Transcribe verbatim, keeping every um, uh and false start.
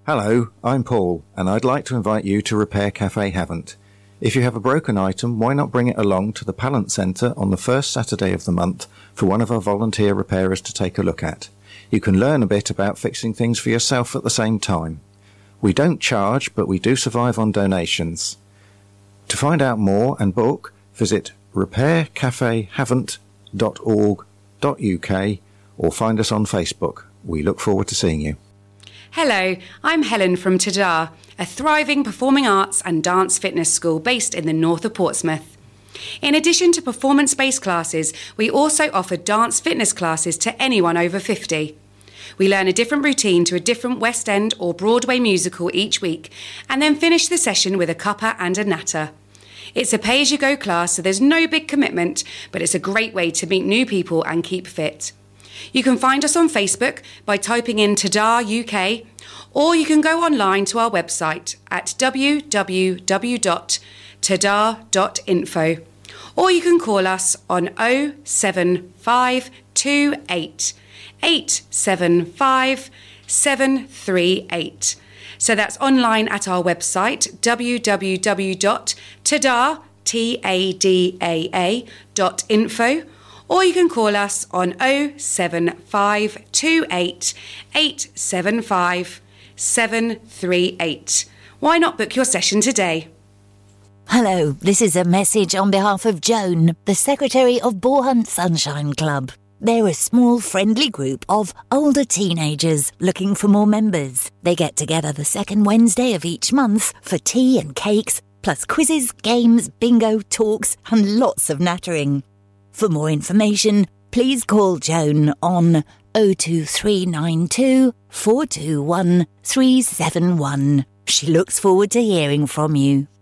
Hello, I'm Paul, and I'd like to invite you to Repair Cafe Haven't. If you have a broken item, why not bring it along to the Pallant Centre on the first Saturday of the month for one of our volunteer repairers to take a look at. You can learn a bit about fixing things for yourself at the same time. We don't charge, but we do survive on donations. To find out more and book, visit repair cafe haven't dot org dot U K or find us on Facebook. We look forward to seeing you. Hello, I'm Helen from Tada, a thriving performing arts and dance fitness school based in the north of Portsmouth. In addition to performance-based classes, we also offer dance fitness classes to anyone over fifty. We learn a different routine to a different West End or Broadway musical each week, and then finish the session with a cuppa and a natter. It's a pay-as-you-go class, so there's no big commitment, but it's a great way to meet new people and keep fit. You can find us on Facebook by typing in Tada U K, or you can go online to our website at w w w dot tada dot info, or you can call us on oh seven five two eight, eight seven five, seven three eight. So that's online at our website, w w w dot tada dot info, or you can call us on oh seven five two eight, eight seven five, seven three eight. Why not book your session today? Hello, this is a message on behalf of Joan, the secretary of Borehunt Sunshine Club. They're a small, friendly group of older teenagers looking for more members. They get together the second Wednesday of each month for tea and cakes, plus quizzes, games, bingo, talks, and lots of nattering. For more information, please call Joan on oh two three nine two, four two one, three seven one. She looks forward to hearing from you.